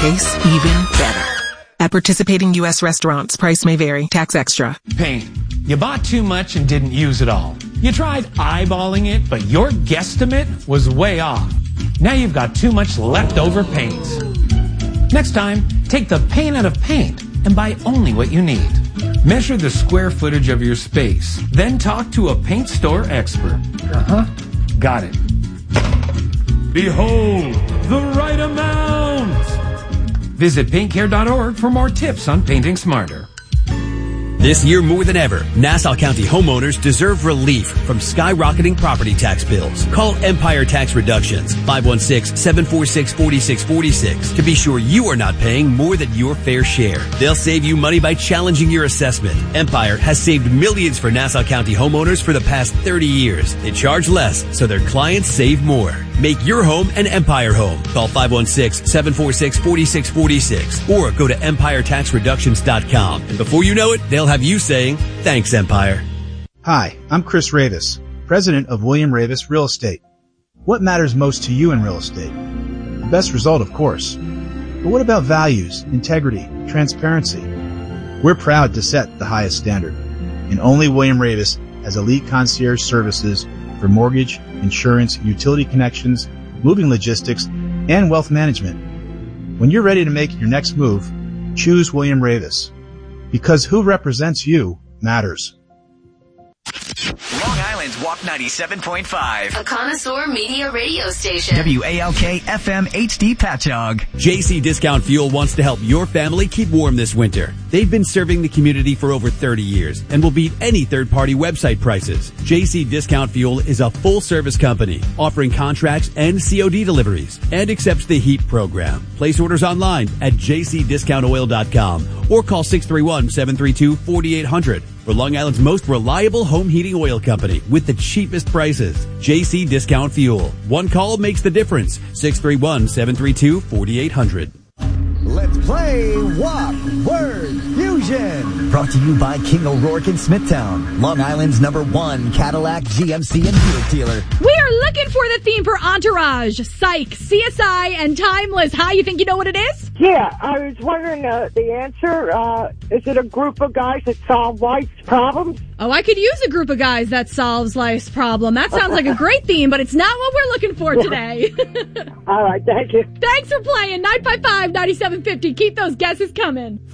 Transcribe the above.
tastes even better. At participating U.S. restaurants, price may vary. Tax extra. Paint. You bought too much and didn't use it all. You tried eyeballing it, but your guesstimate was way off. Now you've got too much leftover paint. Next time, take the paint out of paint and buy only what you need. Measure the square footage of your space. Then talk to a paint store expert. Got it. Behold, the right amount. Visit paintcare.org for more tips on painting smarter. This year more than ever, Nassau County homeowners deserve relief from skyrocketing property tax bills. Call Empire Tax Reductions, 516-746-4646, to be sure you are not paying more than your fair share. They'll save you money by challenging your assessment. Empire has saved millions for Nassau County homeowners for the past 30 years. They charge less, so their clients save more. Make your home an Empire home. Call 516-746-4646 or go to EmpireTaxReductions.com. And before you know it, they'll have you saying, thanks, Empire. Hi, I'm Chris Ravis, president of William Ravis Real Estate. What matters most to you in real estate? The best result, of course. But what about values, integrity, transparency? We're proud to set the highest standard. And only William Ravis has elite concierge services for mortgage, insurance, utility connections, moving logistics, and wealth management. When you're ready to make your next move, choose William Ravis. Because who represents you matters. Long Island's Walk 97.5. A connoisseur media radio station. WALK FM HD Patchogue. JC Discount Fuel wants to help your family keep warm this winter. They've been serving the community for over 30 years and will beat any third-party website prices. JC Discount Fuel is a full-service company offering contracts and COD deliveries and accepts the HEAT program. Place orders online at jcdiscountoil.com or call 631-732-4800 for Long Island's most reliable home heating oil company with the cheapest prices. JC Discount Fuel. One call makes the difference. 631-732-4800. Let's play Walk Word Fusion. Brought to you by King O'Rourke in Smithtown, Long Island's #1 Cadillac, GMC, and Buick dealer. We are looking for the theme for Entourage, Psych, CSI, and Timeless. How, you think you know what it is? Yeah, I was wondering the answer. Is it a group of guys that solve life's problems? Oh, I could use a group of guys that solves life's problem. That sounds like a great theme, but it's not what we're looking for today. All right, thank you. Thanks for playing. 955-9750. Keep those guesses coming.